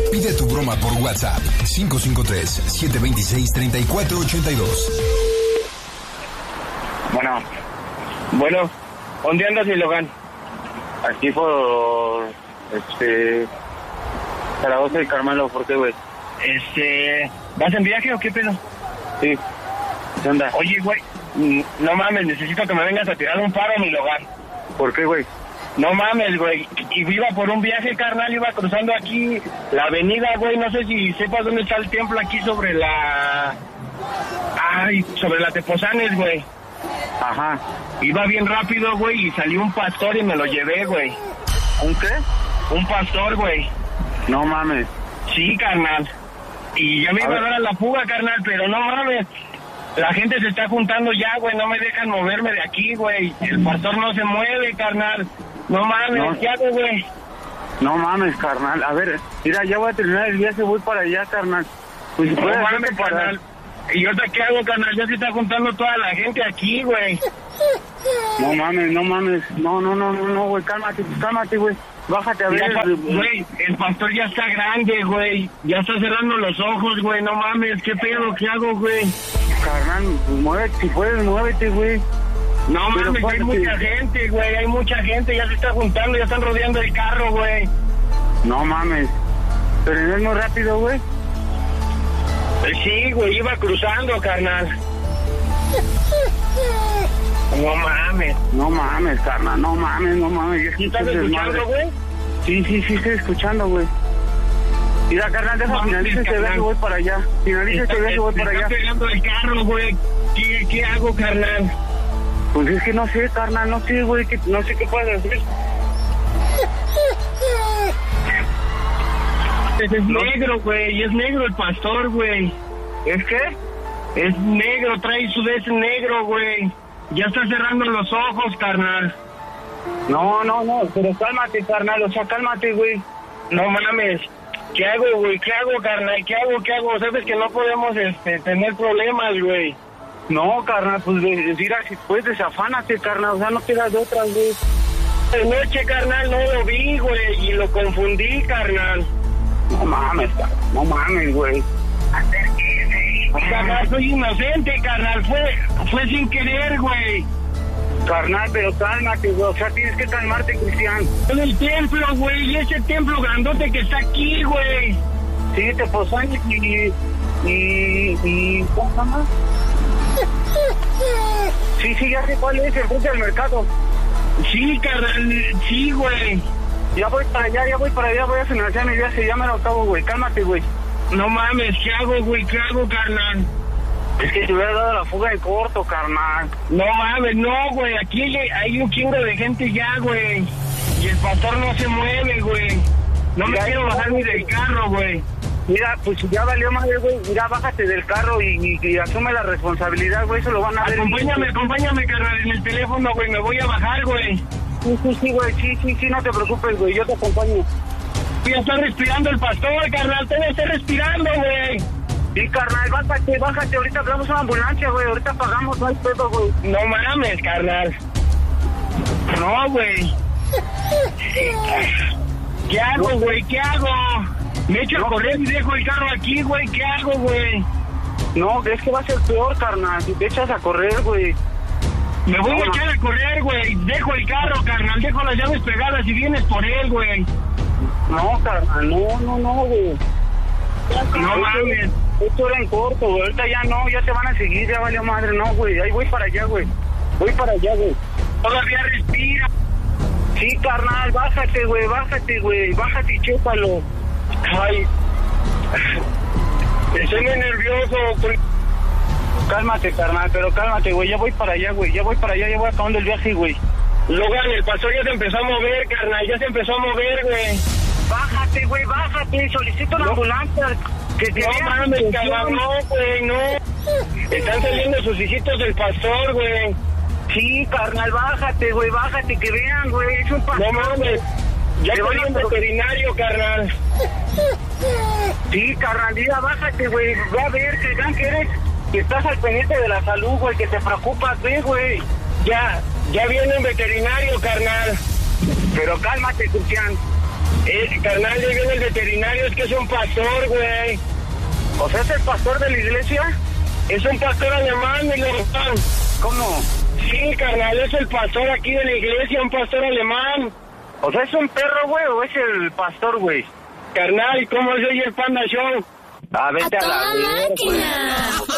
Pide tu broma por WhatsApp 553-726-3482. Bueno, ¿dónde andas, mi Logan? Aquí por, Zaragoza y Carmelo, ¿por qué, güey? ¿Vas en viaje o qué pedo? Sí. ¿Qué onda? Oye, güey, no mames, necesito que me vengas a tirar un paro, mi Logan. ¿Por qué, güey? No mames, güey. Y iba por un viaje, carnal, iba cruzando aquí la avenida, güey. No sé si sepas dónde está el templo aquí sobre la Tepozanes, güey. Ajá. Iba bien rápido, güey, y salió un pastor y me lo llevé, güey. ¿Un qué? Un pastor, güey. No mames. Sí, carnal. Y ya me iba a dar a la fuga, carnal, pero no mames. La gente se está juntando ya, güey. No me dejan moverme de aquí, güey. El pastor no se mueve, carnal. No mames, ¿qué hago, güey? No mames, carnal. A ver, mira, ya voy a terminar el viaje, voy para allá, carnal. Pues no mames, carnal. ¿Y yo qué hago, carnal? Ya se está juntando toda la gente aquí, güey. No mames. No, güey. Cálmate, güey. Bájate a ver. Güey, el pastor ya está grande, güey. Ya está cerrando los ojos, güey. No mames, ¿qué pedo? ¿Qué hago, güey? Carnal, muévete, si puedes, muévete, güey. No mames, hay mucha gente, güey. Hay mucha gente, ya se está juntando, ya están rodeando el carro, güey. No mames. Pero no es muy rápido, güey. Sí, güey, iba cruzando, carnal. No mames, carnal, no mames. ¿Sí estás escuchando, güey? Sí, estoy escuchando, güey. Mira, carnal, deja finaliza este viaje y voy para allá. Finaliza este viaje y voy para allá. Está pegando el carro, güey. ¿Qué hago, carnal? Pues es que no sé, carnal, no sé, güey, no sé qué puedes hacer. Es negro, güey, es negro el pastor, güey. ¿Es qué? Es negro, trae su vez negro, güey. Ya está cerrando los ojos, carnal. No, pero cálmate, carnal, o sea, cálmate, güey. No mames. ¿Qué hago, güey? ¿Qué hago, carnal? ¿Qué hago? Sabes que no podemos tener problemas, güey. No, carnal, pues mira, si puedes desafánate, carnal, o sea, no quedas de otras, güey. De noche, carnal, no lo vi, güey, y lo confundí, carnal. No mames, güey. Carnal, soy inocente, carnal, fue sin querer, güey. Carnal, pero cálmate, güey, o sea, tienes que calmarte, Cristian. En el templo, güey, ese templo grandote que está aquí, güey. Sí, Tepozanes y ¿cómo se llama? Sí, ya sé cuál es, el frente del mercado. Sí, carnal, sí, güey. Ya voy para allá, voy a financiar mi viaje, ya me lo acabo, güey, cálmate, güey. No mames, ¿qué hago, güey? ¿Qué hago, carnal? Es que te hubiera dado la fuga de corto, carnal. No mames, no, güey, aquí hay un chingo de gente ya, güey. Y el pastor no se mueve, güey. No me quiero bajar ni del carro, güey. Mira, pues ya valió madre, güey. Mira, bájate del carro y asume la responsabilidad, güey. Eso lo van a ver. Acompáñame, carnal, en el teléfono, güey. Me voy a bajar, güey. Sí, güey. Sí, no te preocupes, güey. Yo te acompaño. Ya está respirando el pastor, carnal. Todavía está respirando, güey. Sí, carnal, bájate. Ahorita hablamos una ambulancia, güey. Ahorita pagamos, no hay pedo, güey. No mames, carnal. No, güey. ¿Qué hago, güey? ¿Qué hago? Me echo a correr y dejo el carro aquí, güey. ¿Qué hago, güey? No, es que va a ser peor, carnal. Si te echas a correr, güey. Me voy a echar a correr, güey. Dejo el carro, carnal. Dejo las llaves pegadas y vienes por él, güey. No, carnal. No, güey. No mames. Esto era en corto, güey. Ahorita ya no. Ya te van a seguir. Ya valió madre. No, güey. Ahí voy para allá, güey. Todavía respira. Sí, carnal. Bájate, güey. Bájate y chúpalo. Ay, estoy muy nervioso. Cálmate, carnal, pero cálmate, güey. Ya voy para allá, ya voy acabando el viaje, güey. Logan, el pastor ya se empezó a mover, carnal. Güey. Bájate, güey. Solicito una ambulancia. Que te no mames, carnal, no, güey, no. Están saliendo sus hijitos del pastor, güey. Sí, carnal, bájate, que vean, güey. Es un pastor. No mames. Ya voy a un veterinario, carnal. Sí, carnal, mira, bájate, güey. Va a ver que vean que estás al pendiente de la salud, güey, que te preocupas, ve, güey. Ya viene un veterinario, carnal. Pero cálmate, Cristian. Carnal, ya viene el veterinario, es que es un pastor, güey. O sea, ¿es el pastor de la iglesia? Es un pastor alemán, mi hermano. ¿Cómo? Sí, carnal, es el pastor aquí de la iglesia, un pastor alemán. O sea, ¿es un perro, güey, o es el pastor, güey? Carnal, ¿cómo se oye el Panda Show? Vete a la máquina.